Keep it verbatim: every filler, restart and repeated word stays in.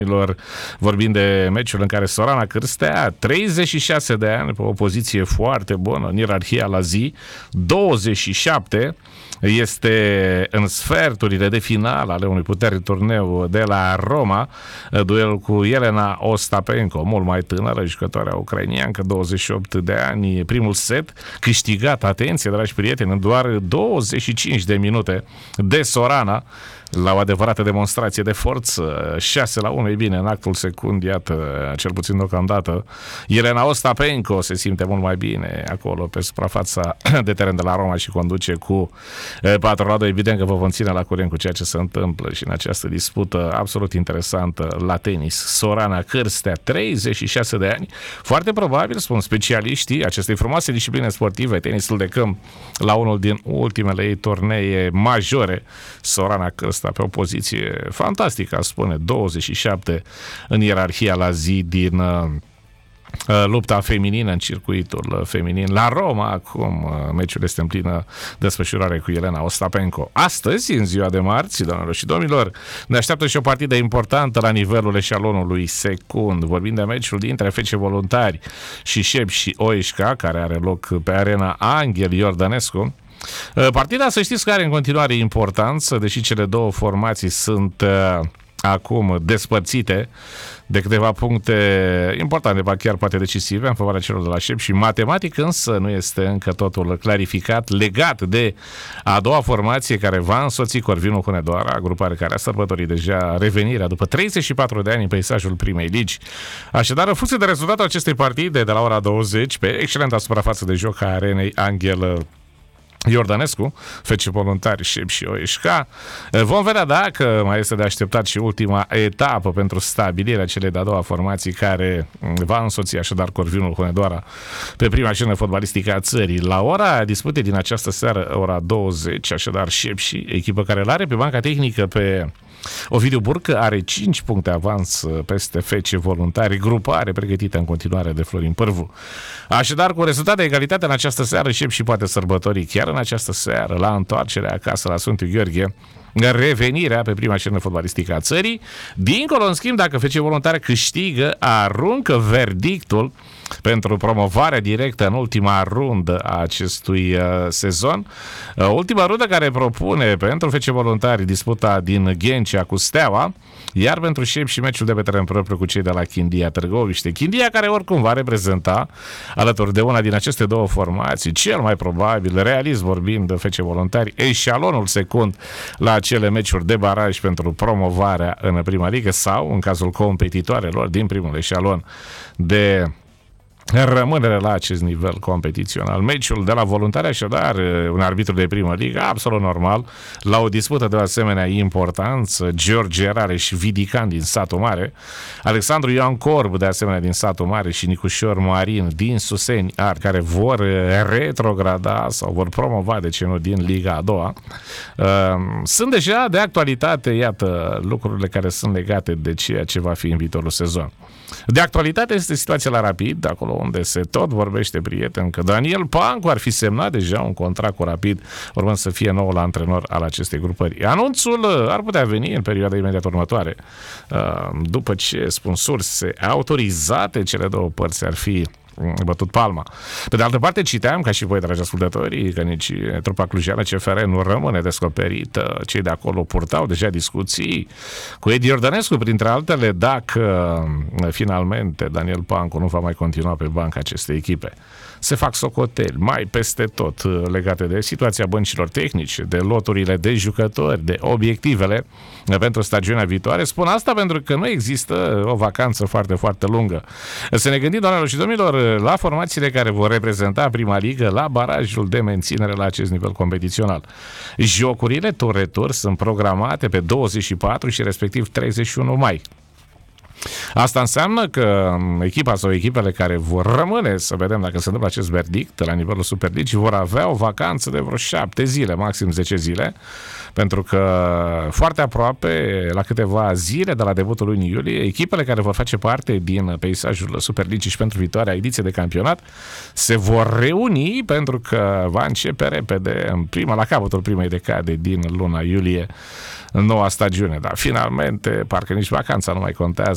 Vorbind de meciul în care Sorana Cârstea, treizeci și șase de ani, pe o poziție foarte bună în ierarhia la zi, douăzeci și șapte, este în sferturile de final ale unui puternic turneu de la Roma, duelul cu Elena Ostapenko, mult mai tânără, jucătoarea ucrainiancă, douăzeci și opt de ani, primul set câștigat, atenție, dragi prieteni, în doar douăzeci și cinci de minute de Sorana, la o adevărată demonstrație de forță, șase la unu, e bine, în actul secund, iată, cel puțin deocamdată, Elena Ostapenko se simte mult mai bine acolo pe suprafața de teren de la Roma și conduce cu patru la doi. Evident că vă vom ține la curent cu ceea ce se întâmplă și în această dispută absolut interesantă la tenis. Sorana Cârstea, treizeci și șase de ani, foarte probabil, spun specialiștii acestei frumoase discipline sportive, tenisul de câmp, la unul din ultimele ei turnee majore. Sorana Cârstea pe o poziție fantastică, aș spune, douăzeci și șapte în ierarhia la zi din uh, lupta feminină, în circuitul feminin la Roma. Acum uh, meciul este în plină desfășurare cu Elena Ostapenko. Astăzi, în ziua de marți, doamnelor și domnilor, ne așteaptă și o partidă importantă la nivelul eșalonului secund. Vorbim de meciul dintre F C Voluntari și Șepși Oișca, care are loc pe arena Anghel Iordănescu. Partida, să știți că are în continuare importanță, deși cele două formații sunt uh, acum despărțite de câteva puncte importante, ba chiar poate decisive în favoarea celor de la Șepși, și matematic însă nu este încă totul clarificat legat de a doua formație care va însoți Corvinul Hunedoara, grupare care a sărbătorit deja revenirea după treizeci și patru de ani în peisajul primei ligi. Așadar, în funcție de rezultatul acestei partide de la ora douăzeci, pe excelenta suprafață de joc a arenei Anghel Iordănescu, F C Voluntari Șepși Oișca, vom vedea dacă mai este de așteptat și ultima etapă pentru stabilirea celei de-a doua formații care va însoți așadar Corvinul Hunedoara pe prima scenă fotbalistică a țării. La ora disputei din această seară, ora douăzeci, așadar Șepși, echipă care l-are pe banca tehnică pe Ovidiu Burcă, are cinci puncte avans peste F C Voluntari, grupare pregătită în continuare de Florin Pârvu. Așadar, cu rezultat de egalitate în această seară, Șepși poate sărbători chiar în această seară, la întoarcerea acasă la Sfântul Gheorghe, revenirea pe prima scenă fotbalistică a țării. Dincolo, în schimb, dacă F C Voluntari câștigă, aruncă verdictul pentru promovarea directă în ultima rundă a acestui uh, sezon. Uh, ultima rundă care propune pentru F C Voluntari disputa din Ghencea cu Steaua, iar pentru Șepși și meciul de pe teren propriu cu cei de la Chindia Târgoviște. Chindia care oricum va reprezenta alături de una din aceste două formații, cel mai probabil, realist vorbind, de F C Voluntari, eșalonul secund la acele meciuri de baraj pentru promovarea în prima ligă sau, în cazul competitoarelor din primul eșalon, de rămânere la acest nivel competițional. Meciul de la Voluntari, așadar, un arbitru de primă ligă, absolut normal, la o dispută de asemenea importanță, George Rareș Vidican din Satul Mare, Alexandru Ioan Corb, de asemenea din Satul Mare, și Nicușor Marin din Suseni Art, care vor retrograda sau vor promova, de ce nu, din Liga a doua. Sunt deja de actualitate, iată, lucrurile care sunt legate de ceea ce va fi în viitorul sezon. De actualitate este situația la Rapid, acolo unde se tot vorbește, prieten, că Daniel Pancu ar fi semnat deja un contract cu Rapid, urmând să fie noul antrenor al acestei grupări. Anunțul ar putea veni în perioada imediat următoare, după ce, spun surse autorizate, cele două părți ar fi bătut palma. Pe de altă parte, citeam, ca și voi, dragi ascultători, că nici trupa clujeană C F R nu rămâne descoperită. Cei de acolo purtau deja discuții cu Edi Iordănescu, printre altele, dacă finalmente Daniel Pancu nu va mai continua pe banca acestei echipe. Se fac socoteli mai peste tot legate de situația băncilor tehnice, de loturile de jucători, de obiectivele pentru stagiunea viitoare. Spun asta pentru că nu există o vacanță foarte, foarte lungă. Să ne gândim, doamnelor și domnilor, la formațiile care vor reprezenta prima ligă la barajul de menținere la acest nivel competițional. Jocurile tur-retur sunt programate pe douăzeci și patru și respectiv treizeci și unu mai. Asta înseamnă că echipa sau echipele care vor rămâne, să vedem dacă se întâmplă acest verdict la nivelul Superligii, vor avea o vacanță de vreo șapte zile, maxim zece zile, pentru că foarte aproape, la câteva zile de la debutul lunii iulie, echipele care vor face parte din peisajul Superligii și pentru viitoarea ediție de campionat se vor reuni, pentru că va începe repede, în prima, la capătul primei decade din luna iulie, în noua stagiune. Dar finalmente, parcă nici vacanța nu mai contează.